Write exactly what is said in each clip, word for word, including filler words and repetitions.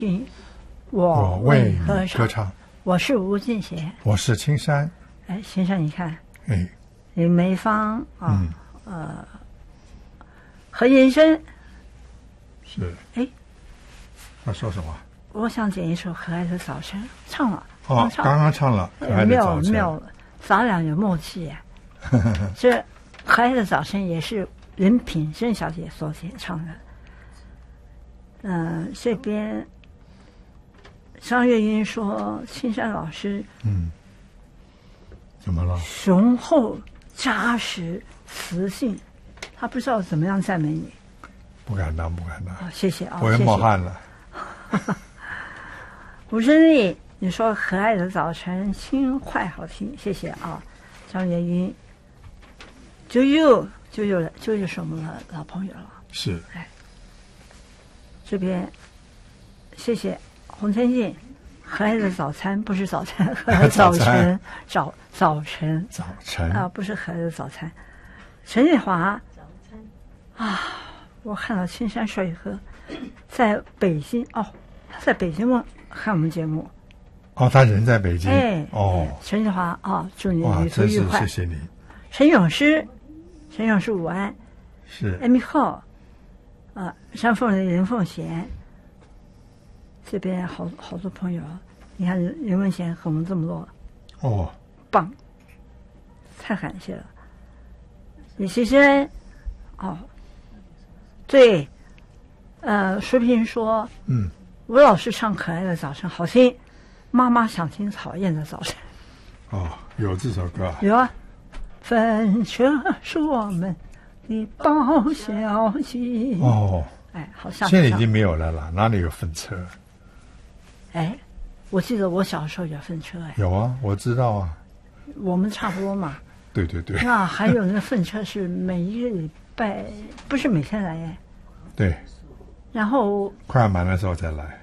嗯，我为歌唱，歌唱我是吴俊贤， 我是青山。 哎，先生，你看， 哎， 李梅芳啊， 嗯、 呃，何延生是， 哎， 他说什么？ 我想剪一首《可爱的早晨》，唱了， 哦， 唱刚刚唱了《可爱的早晨》， 妙了，咱俩有默契耶。这《可爱的早晨》也是任品珍小姐所演唱的。嗯、呃，这边张月英说，青山老师， 嗯，怎么了？ 雄厚扎实磁性，他不知道怎么样赞美你。 不敢当，不敢当。 哦、谢谢啊， 我也冒汗了。 吴真丽，你说可爱的早晨，轻快好听，谢谢啊，张月英。就又就又就又是我们的老朋友了。 是。 哎，这边谢谢洪天进，可爱的早餐不是早餐，可爱的早晨，早早晨， 早晨啊，不是可爱的早餐。陈丽华，早餐啊，我看到青山帅哥在北京哦，他在北京吗？看我们节目。 哦，他人在北京。 哎， 哦， 陈丽华啊、哦，祝你旅途愉快，谢谢你。 陈永诗，陈永诗午安。 是。 艾米浩，啊，山凤人任凤贤。这边好好多朋友，你看任凤贤和我们这么多， 哦， 棒，太感谢了。李其生，哦，对，呃，淑萍说， 嗯， 吴老师唱《可爱的早晨》好听，妈妈想听《讨厌的早晨》。 哦，有这首歌啊？ 有啊，分车是我们的报消息。 哦， 哎，好像现在已经没有了啦，哪里有分车？ 哎，我记得我小时候有分车哎。 有啊，我知道啊。 我们差不多嘛。 对对对。 那还有那分车是每一个礼拜，不是每天来哎。 对。 然后快要满的时候再来。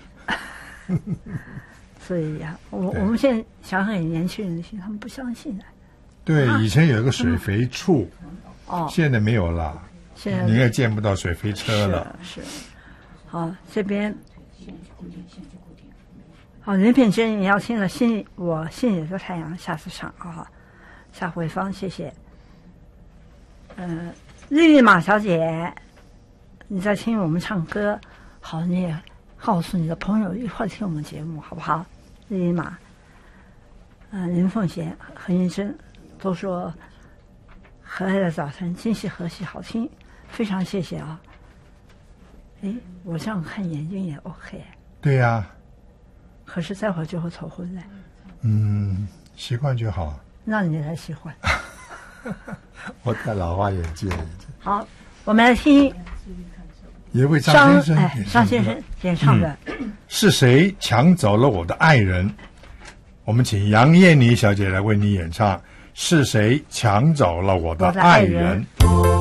所以呀、啊，我我们现在想想，年轻人的心，他们不相信的。 对，以前有一个水肥处， 哦， 现在没有了。 现在你也见不到水肥车了。 是。是好，这边。好，任品珍也要听了心里我心里的太阳，下次唱啊，夏慧芳，谢谢。嗯、呃，丽丽马小姐，你在听我们唱歌，好，你也告诉你的朋友一块听我们节目，好不好？丽丽马，嗯、呃，林凤贤、何云珍都说可爱的早晨，今夕何夕好听，非常谢谢啊。哎，我这样看眼睛也 OK。 对呀、啊。 可是待会儿就会头昏嘞。 嗯，习惯就好。 那你来习惯。 我戴老花眼镜。 好，我们来听一位张先生哎，张先生演唱的、 嗯。是谁抢走了我的爱人？我们请杨燕妮小姐来为你演唱。是谁抢走了我的爱人？ 我的爱人